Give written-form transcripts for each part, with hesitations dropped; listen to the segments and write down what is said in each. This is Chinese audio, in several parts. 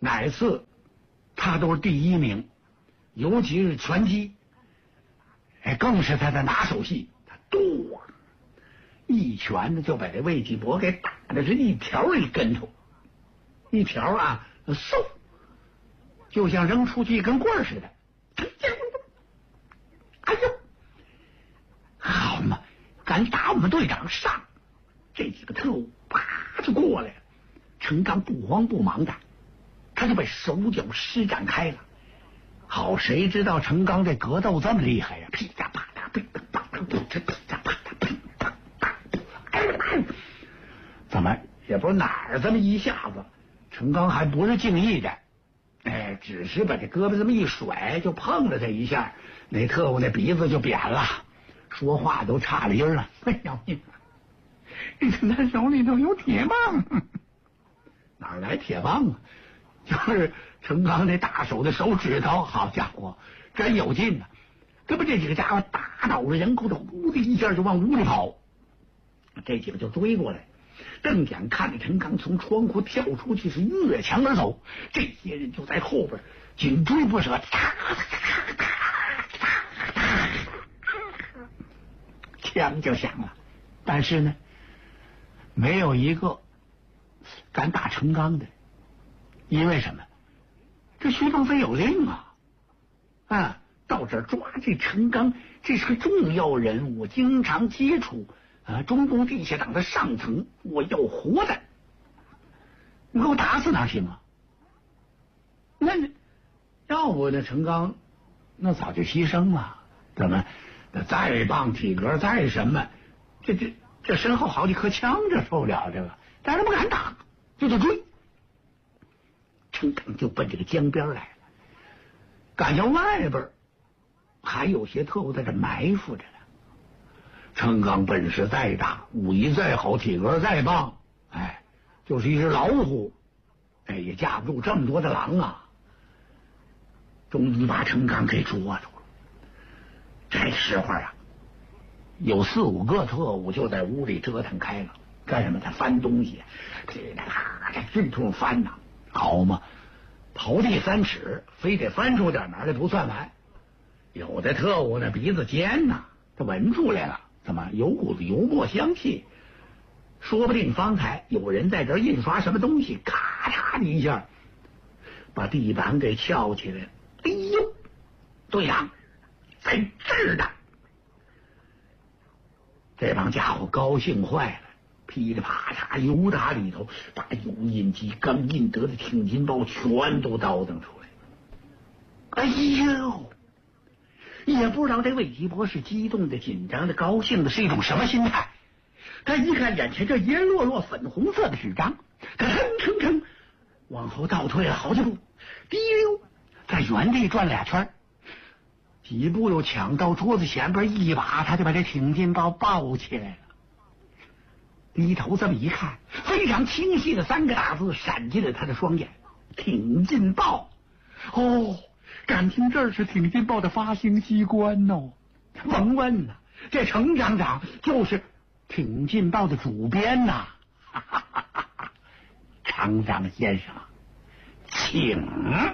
哪次他都是第一名，尤其是拳击，更是他的拿手戏。他一拳呢就把这魏继伯给打的是一条一跟头，一条啊，嗖，就像扔出去一根棍似的。哎呦，好嘛，敢打我们队长上！这几个特务啪就过来了。陈刚不慌不忙的，他就把手脚施展开了。好，谁知道陈刚这格斗这么厉害呀？噼里啪啦，噼里啪啦，噼里啪啦，噼里啪啦，哎，怎么也不知哪儿这么一下子，陈刚还不是敬意的，只是把这胳膊这么一甩，就碰了他一下，那特务那鼻子就扁了，说话都岔了音了。哎呀，他手里头有铁棒，哪来铁棒啊？就是陈刚那大手的手指头，好家伙，真有劲呢！这不，这几个家伙打倒了人后头，呼的一下就往屋里跑。这几个就追过来，瞪眼看着陈刚从窗户跳出去，是越墙而走。这些人就在后边紧追不舍，枪就响了。但是呢，没有一个敢打陈刚的。因为什么？这徐鹏飞有令啊，到这儿抓这陈刚，这是个重要人物，经常接触中共地下党的上层，我要活的，你给我打死哪行啊？那要不那陈刚那早就牺牲了，怎么再棒体格再什么，这身后好几颗枪，这受不了这个，但是不敢打，就得追。陈刚就奔这个江边来了，赶上外边还有些特务在这埋伏着呢。陈刚本事再大，武艺再好，体格再棒，就是一只老虎，也架不住这么多的狼啊。终于把陈刚给捉住了。这时候啊，有4、5个特务就在屋里折腾开了，干什么？他翻东西，噼里啪啦这迅通翻呐。好嘛，刨地3尺，非得翻出点哪来不算完。有的特务呢鼻子尖呐，他闻出来了，怎么有股子油墨香气？说不定方才有人在这儿印刷什么东西，咔嚓的一下把地板给撬起来了。哎呦，队长在这儿呢！这帮家伙高兴坏了。噼里啪嚓，由打里头把油印机刚印得的挺进报全都倒腾出来。哎呦，也不知道这魏继伯是激动的、紧张的、高兴的，是一种什么心态。他一看眼前这一摞摞粉红色的纸张，他吭吭往后倒退了好几步，滴溜在原地转2圈，几步又抢到桌子前边，一把他就把这挺进报抱起来了。低头这么一看，非常清晰的3个大字闪进了他的双眼：挺进报。哦，感情这是挺进报的发行机关哦。甭问呐，这程厂长就是挺进报的主编呐。厂长先生，请。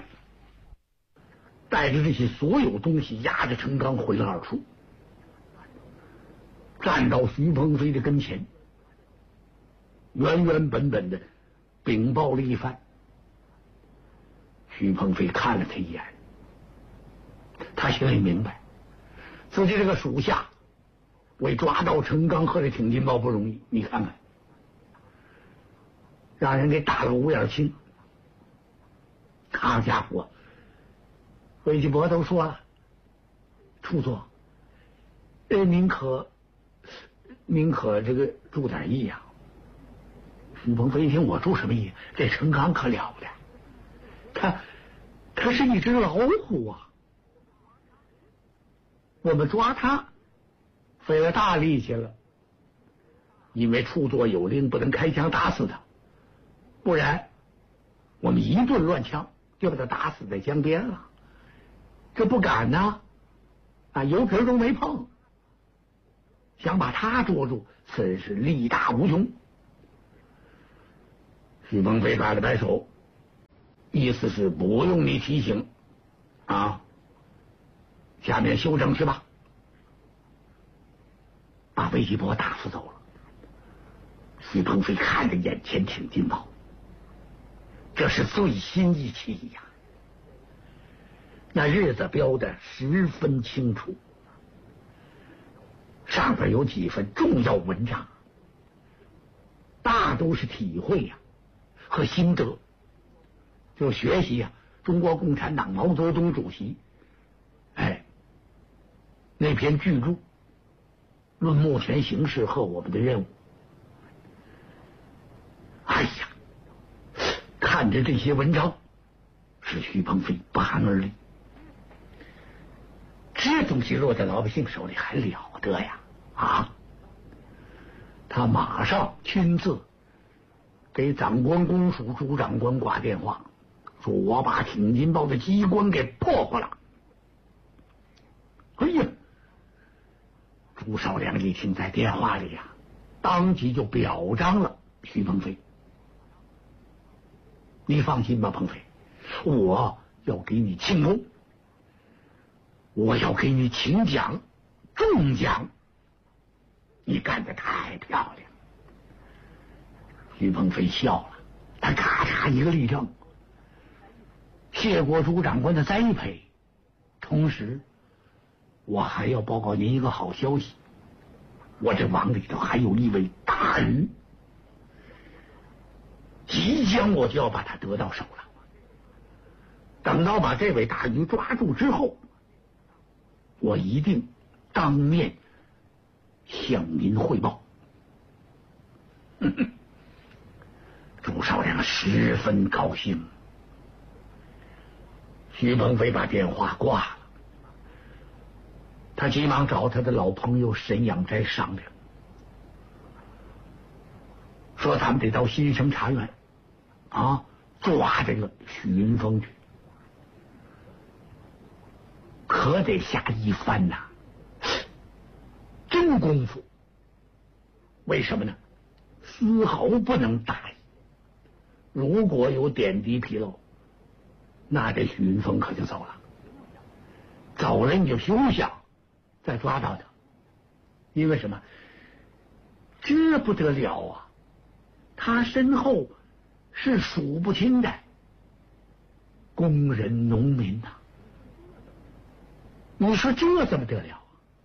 带着这些所有东西，压着陈刚回了2处，站到徐鹏飞的跟前，原原本本的禀报了一番。徐鹏飞看了他一眼，他心里明白，自己这个属下为抓到陈刚和这挺进报不容易，你看看，让人给打了5眼青。好家伙，魏继伯都说了，处座，您可这个注点意呀。徐鹏飞一听，我注什么意？这陈刚可了不得，他是一只老虎啊！我们抓他费了大力气了，因为处座有令，不能开枪打死他，不然我们一顿乱枪就把他打死在江边了。这不敢呢，油皮都没碰，想把他捉住，此事力大无穷。徐鹏飞摆了摆手， 意思是不用你提醒啊，下面休整去吧。把韦一博打发走了。徐鹏飞看着眼前挺金宝，这是最新一期呀，那日子标的十分清楚，上边有几份重要文章，大都是体会呀和心得，就学习呀中国共产党毛泽东主席那篇巨著《论目前形势和我们的任务》。哎呀，看着这些文章，使徐鹏飞不寒而栗。这东西落在老百姓手里还了得呀啊！他马上亲自给长官公署朱长官挂电话，说我把挺进报的机关给破坏了。哎呀，朱绍良一听，在电话里呀，当即就表彰了徐鹏飞。你放心吧，鹏飞，我要给你庆功，我要给你请奖，重奖，你干得太漂亮。徐鹏飞笑了，他咔嚓一个立正，谢过朱长官的栽培，同时我还要报告您一个好消息，我这网里头还有一尾大鱼，即将我就要把它得到手了。等到把这尾大鱼抓住之后，我一定当面向您汇报。朱绍良十分高兴。徐鹏飞把电话挂了，他急忙找他的老朋友沈养斋商量，说他们得到新生茶园啊，抓这个许云峰去，可得下一番呐真功夫。为什么呢？丝毫不能大意，如果有点滴纰漏，那这许云峰可就走了。走了你就休想再抓到他，因为什么？这不得了啊！他身后是数不清的工人农民呐，你说这怎么得了？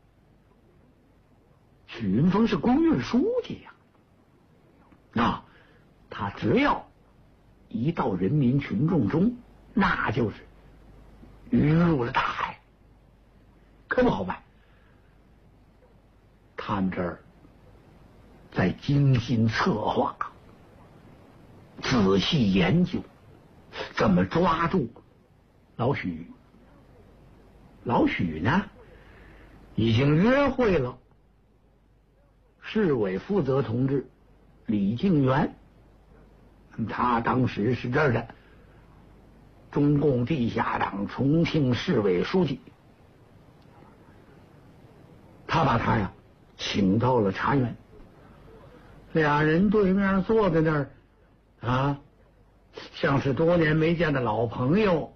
许云峰是工运书记呀，那他只要一到人民群众中，那就是鱼入了大海，可不好办。他们这儿在精心策划，仔细研究怎么抓住老许。老许呢，已经约会了市委负责同志李敬元，他当时是这儿的中共地下党重庆市委书记。他把他呀请到了茶园，俩人对面坐在那儿啊，像是多年没见的老朋友，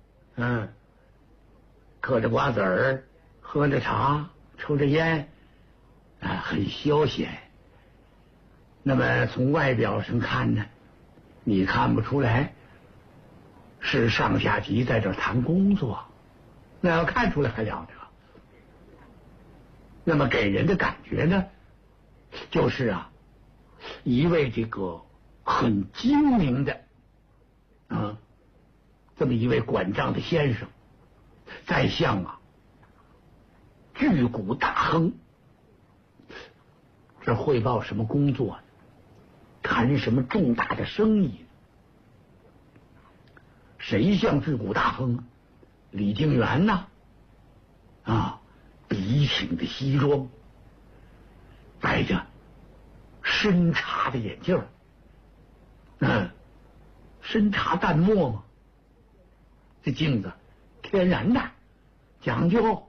嗑着瓜子儿，喝着茶，抽着烟，很消闲。那么从外表上看呢，你看不出来是上下级在这谈工作，那要看出来还了得。那么给人的感觉呢，就是一位这个很精明的这么一位管账的先生，在向巨贾大亨这汇报什么工作呢？谈什么重大的生意呢？谁像巨贾大亨？李敬元呐，笔挺的西装，戴着深茶的眼镜深茶淡墨嘛，这镜子天然的，讲究。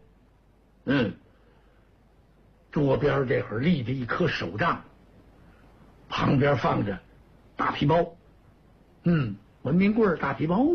桌边这会儿立着一颗手杖，旁边放着大皮包，文明棍大皮包。